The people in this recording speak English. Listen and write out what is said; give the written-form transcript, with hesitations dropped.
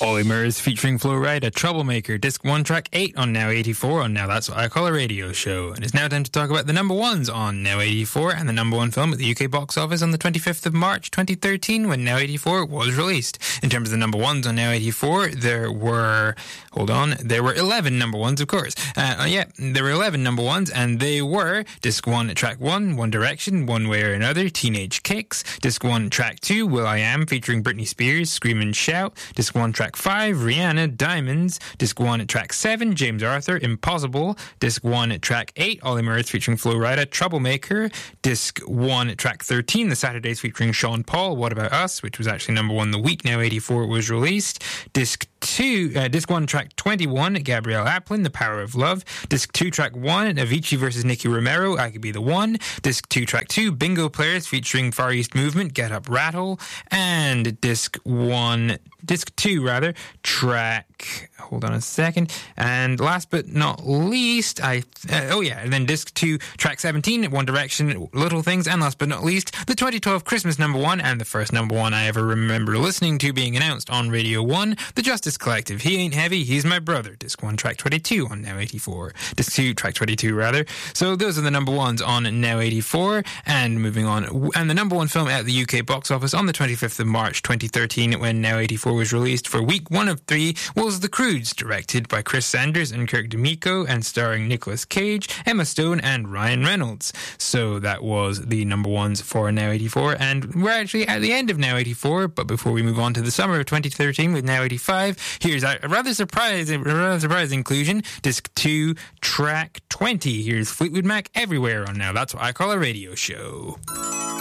Ollie Murs featuring Flo Rida, Troublemaker, Disc 1, Track 8 on Now 84 on Now That's What I Call a Radio Show. And it's now time to talk about the number ones on Now 84 and the number one film at the UK box office on the 25th of March 2013 when Now 84 was released. In terms of the number ones on Now 84, there were 11 number ones, of course. There were 11 number ones, and they were Disc 1, Track 1, One Direction, One Way or Another, Teenage Kicks, Disc 1, Track 2, will.i.am featuring Britney Spears, Scream and Shout, Disc 1, Track 5, Rihanna, Diamonds, Disc 1, Track 7, James Arthur, Impossible, Disc 1, Track 8, Ollie Murs featuring Flo Rida, Troublemaker, Disc 1, Track 13, The Saturdays featuring Sean Paul, What About Us, which was actually number one the week Now 84 was released, Disc 1, Track 21, Gabrielle Aplin, The Power of Love, Disc 2, Track 1, Avicii vs. Nicky Romero, I Could Be the One, Disc 2, Track 2, Bingo Players featuring Far East Movement, Get Up Rattle, and Disc 2, Track, hold on a second, and last but not least, and then Disc 2, Track 17, One Direction, Little Things, and last but not least, the 2012 Christmas number one, and the first number one I ever remember listening to being announced on Radio 1, The Justice Collective, He Ain't Heavy, He's My Brother, Disc 1, Track 22 on Now 84, Disc 2, Track 22 rather. So those are the number ones on Now 84, and moving on, and the number one film at the UK box office on the 25th of March 2013 when Now 84 was released for week 1 of 3 was The Croods, directed by Chris Sanders and Kirk D'Amico and starring Nicolas Cage, Emma Stone and Ryan Reynolds. So that was the number ones for Now 84, and we're actually at the end of Now 84, but before we move on to the summer of 2013 with Now 85, here's a rather surprising inclusion, Disc 2, Track 20. Here's Fleetwood Mac, Everywhere on Now That's What I Call a Radio Show.